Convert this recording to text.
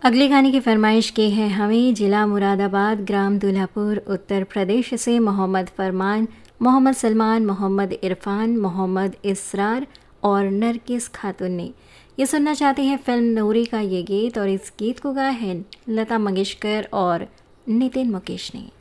अगले गाने की फरमाइश की है हमें जिला मुरादाबाद, ग्राम दुल्हापुर, उत्तर प्रदेश से मोहम्मद फरमान, मोहम्मद सलमान, मोहम्मद इरफान, मोहम्मद इसरार और नरगिस खातून ने। ये सुनना चाहते हैं फिल्म नूरी का ये गीत, और इस गीत को गाया है लता मंगेशकर और नितिन मुकेश ने।